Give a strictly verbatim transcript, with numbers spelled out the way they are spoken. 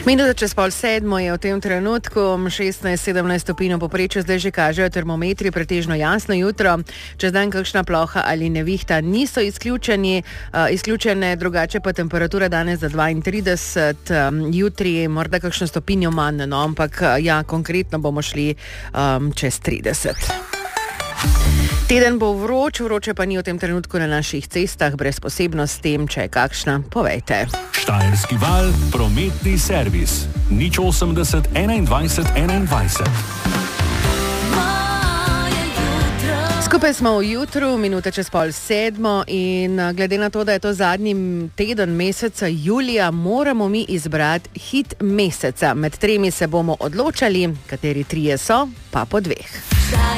Minuta čez pol sedmo je v tem trenutku, šestnajst sedemnajst stopinj povprečju, zdaj že kažejo termometri, pretežno jasno jutro. Čez dan kakšna ploha ali nevihta niso izključeni, uh, izključene, drugače pa temperatura danes za dvaintrideset, um, jutri morda kakšno stopinjo manj, no, ampak ja, konkretno bomo šli um, čez trideset. Teden bo vroč, vroče pa ni v tem trenutku na naših cestah, brez posebnosti, če je kakšna, povejte. Štajerski val, prometni servis. nič osemdeset enaindvajset enaindvajset. Skupaj smo v jutru, minuta čez pol sedmo in glede na to, da je to zadnji teden meseca julija, moramo mi izbrati hit meseca. Med tremi se bomo odločali, kateri trije so, pa po dveh.